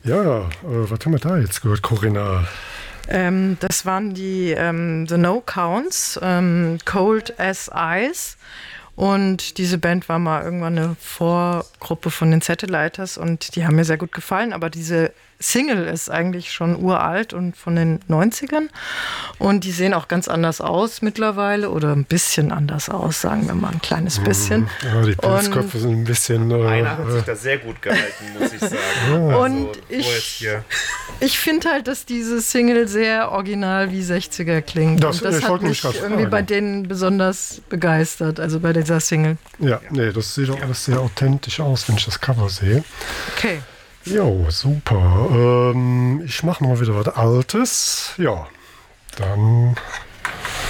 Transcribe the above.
Ja, was haben wir da jetzt gehört, Corinna? Das waren die The No Counts, Cold as Ice. Und diese Band war mal irgendwann eine Vorgruppe von den Satelliters und die haben mir sehr gut gefallen. Aber diese Single ist eigentlich schon uralt und von den 90ern. Und die sehen auch ganz anders aus mittlerweile oder ein bisschen anders aus, sagen wir mal, ein kleines bisschen. Ja, die Pilzköpfe sind ein bisschen... Einer hat sich da sehr gut gehalten, muss ich sagen. Und ich finde halt, dass diese Single sehr original wie 60er klingt. Das hat mich irgendwie bei denen besonders begeistert, also bei dieser Single. Ja, nee, das sieht auch alles sehr authentisch aus, wenn ich das Cover sehe. Okay. Jo, super. Ich mache noch mal wieder was Altes. Ja, dann